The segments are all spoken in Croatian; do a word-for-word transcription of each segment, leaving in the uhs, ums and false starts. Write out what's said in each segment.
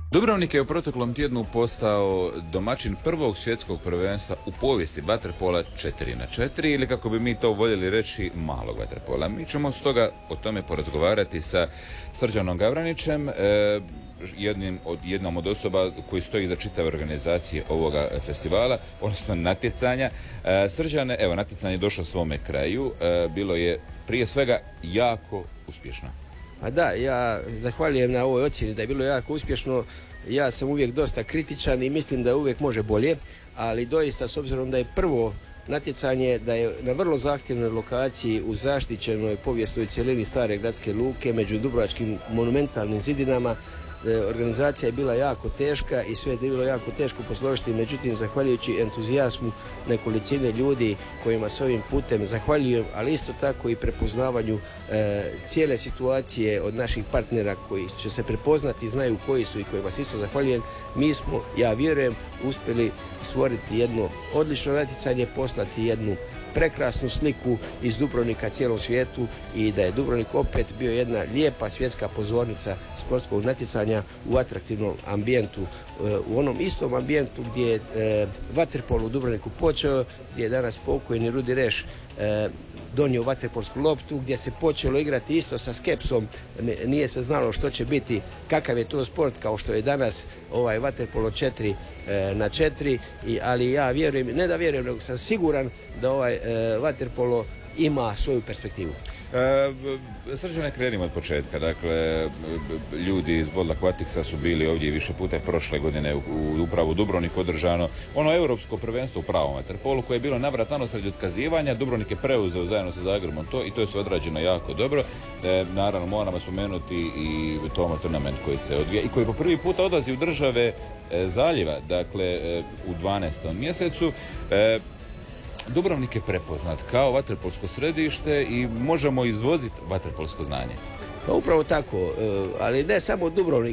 Dubrovnik je u proteklom tjednu postao domaćin prvog svjetskog prvenstva u povijesti vaterpola četiri na četiri ili kako bi mi to voljeli reći malog vaterpola. Mi ćemo stoga o tome porazgovarati sa Srđanom Gavranićem, e, jednim od, jednom od osoba koji stoji za čitave organizacije ovoga festivala, odnosno natjecanja. E, Srđane, evo, natjecanje je došlo svome kraju, e, bilo je prije svega jako uspješno. A da, ja zahvaljujem na ovoj ocjeni da je bilo jako uspješno. Ja sam uvijek dosta kritičan i mislim da uvijek može bolje, ali doista s obzirom da je prvo natjecanje, da je na vrlo zahtjevnoj lokaciji u zaštićenoj povijesnoj cjelini stare gradske luke među dubrovačkim monumentalnim zidinama, organizacija je bila jako teška i sve je bilo jako teško posložiti, međutim zahvaljujući entuzijazmu nekolicine ljudi kojima se ovim putem zahvaljujem, ali isto tako i prepoznavanju e, cijele situacije od naših partnera koji će se prepoznati, znaju koji su i kojima se isto zahvaljujem, mi smo, ja vjerujem, uspjeli stvoriti jedno odlično natjecanje, poslati jednu prekrasnu sliku iz Dubrovnika cijelom svijetu i da je Dubrovnik opet bio jedna lijepa svjetska pozornica sportskog natjecanja u atraktivnom ambijentu, u onom istom ambijentu gdje je e, vaterpol u Dubrovniku počeo, gdje je danas pokojni Rudi Reš e, donio vaterpolsku loptu, gdje se počelo igrati isto sa skepsom, nije se znalo što će biti, kakav je to sport kao što je danas ovaj vaterpolo četiri na četiri, ali ja vjerujem, ne da vjerujem, nego sam siguran da ovaj e, vaterpolo ima svoju perspektivu. E, Srđane, krenimo od početka. Dakle, ljudi iz Bold Aquaticsa su bili ovdje više puta prošle godine u, u, upravo u Dubrovniku održano ono europsko prvenstvo u pravom vaterpolu koje je bilo navrat nanos radi otkazivanja. Dubrovnik je preuzeo zajedno sa Zagrebom to i to je sve odrađeno jako dobro. E, naravno, moramo spomenuti i Toma Tournament koji se odvija i koji po prvi puta odlazi u države e, zaljeva, dakle e, u dvanaestom mjesecu. E, Dubrovnik je prepoznat kao vaterpolsko središte i možemo izvoziti vaterpolsko znanje. Pa upravo tako, ali ne samo Dubrovnik.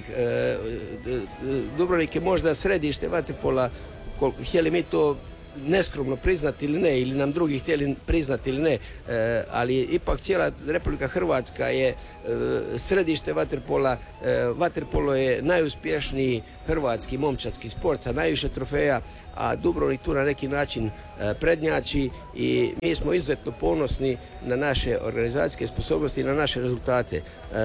Dubrovnik je možda središte vaterpola, htjeli mi to neskromno priznati ili ne, ili nam drugi htjeli priznati ili ne, ali ipak cijela Republika Hrvatska je središte vaterpola. Vaterpolo je najuspješniji hrvatski momčadski sport sa najviše trofeja, a Dubrovnik tu na neki način prednjači i mi smo izuzetno ponosni na naše organizacijske sposobnosti i na naše rezultate.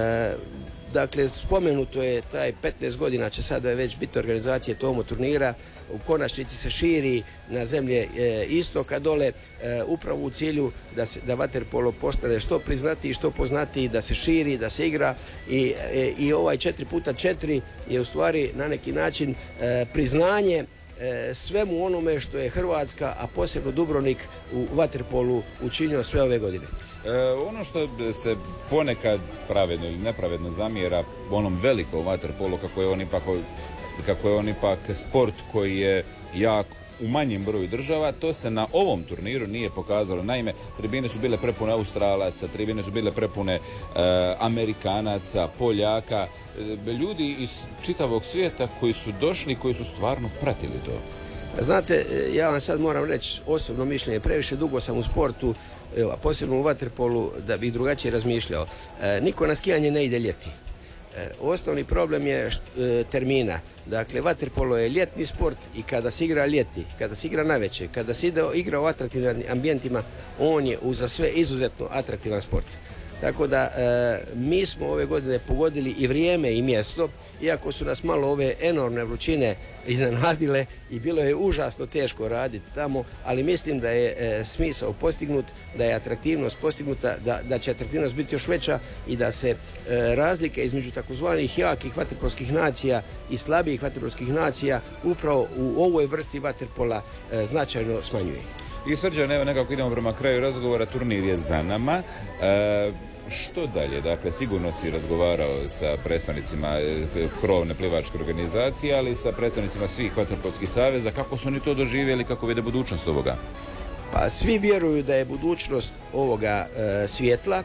Dakle, spomenuto je taj petnaest godina će sada već biti organizacije Tomo turnira, u konačnici se širi na zemlje e, istoka dole, e, upravo u cilju da, se, da vaterpolo postane što priznatiji, što poznatiji, da se širi, da se igra i, e, i ovaj četiri puta četiri je u stvari na neki način e, priznanje e, svemu onome što je Hrvatska, a posebno Dubrovnik u vaterpolu učinio sve ove godine. E, ono što se ponekad pravedno ili nepravedno zamjera onom velikom vaterpolu, kako je on ipak kako je on ipak sport koji je jak u manjem broju država, to se na ovom turniru nije pokazalo. Naime, tribine su bile prepune Australaca, tribine su bile prepune e, Amerikanaca, Poljaka, e, ljudi iz čitavog svijeta koji su došli, koji su stvarno pratili to. Znate, ja vam sad moram reći osobno mišljenje, previše dugo sam u sportu, a posebno u vaterpolu, da bih drugačije razmišljao. E, niko na skijanje ne ide ljeti. E, osnovni problem je št, e, termina. Dakle, vaterpolo je ljetni sport i kada se igra ljeti, kada se igra navečer, kada se ide, igra u atraktivnim ambijentima, on je uza sve izuzetno atraktivan sport. Tako da e, mi smo ove godine pogodili i vrijeme i mjesto, iako su nas malo ove enormne vrućine iznenadile i bilo je užasno teško raditi tamo, ali mislim da je e, smisao postignut, da je atraktivnost postignuta, da, da će atraktivnost biti još veća i da se e, razlike između takozvanih jakih vaterpolskih nacija i slabijih vaterpolskih nacija upravo u ovoj vrsti vaterpola e, značajno smanjuje. I Srđan, evo nekako idemo prema kraju razgovora, turnir je za nama. E, što dalje? Dakle, sigurno si razgovarao sa predstavnicima krovne plivačke organizacije, ali i sa predstavnicima svih vaterpolskih saveza. Kako su oni to doživjeli, kako vide budućnost ovoga? Pa svi vjeruju da je budućnost ovoga e, svjetla.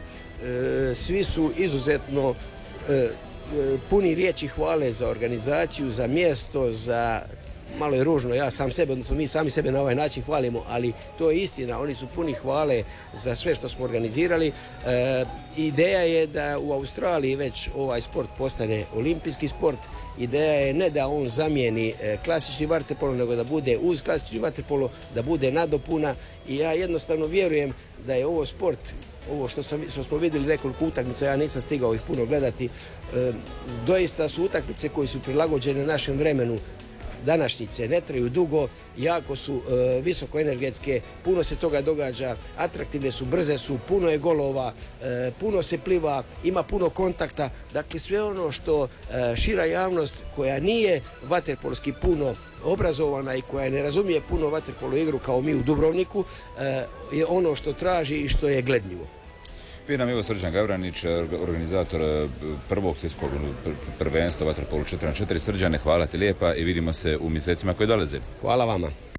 E, svi su izuzetno e, puni riječi hvale za organizaciju, za mjesto, za malo je ružno, ja sam sebe, odnosno mi sami sebe na ovaj način hvalimo, ali to je istina, oni su puni hvale za sve što smo organizirali. E, ideja je da u Australiji već ovaj sport postane olimpijski sport. Ideja je ne da on zamijeni e, klasični vaterpolo, nego da bude uz klasični vaterpolo, da bude nadopuna i ja jednostavno vjerujem da je ovo sport, ovo što, sam, što smo vidjeli nekoliko utakmica, ja nisam stigao ih puno gledati, e, doista su utakmice koje su prilagođene našem vremenu. Današnjice ne traju dugo, jako su e, visokoenergetske, puno se toga događa, atraktivne su, brze su, puno je golova, e, puno se pliva, ima puno kontakta. Dakle, sve ono što e, šira javnost koja nije vaterpolski puno obrazovana i koja ne razumije puno vaterpolo igru kao mi u Dubrovniku, e, je ono što traži i što je gledljivo. Bio nam je Srđan Gavranić, organizator prvog svjetskog prvenstva vaterpolu četiri na četiri. Srđane, hvala ti lijepa i vidimo se u mjesecima koji dolaze. Hvala vama.